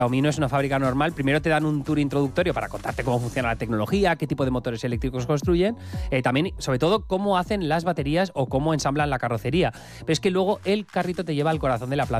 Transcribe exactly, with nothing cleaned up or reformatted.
Xiaomi no es una fábrica normal. Primero te dan un tour introductorio para contarte cómo funciona la tecnología, qué tipo de motores eléctricos construyen, eh, también, sobre todo, cómo hacen las baterías o cómo ensamblan la carrocería. Pero es que luego el carrito te lleva al corazón de la planta.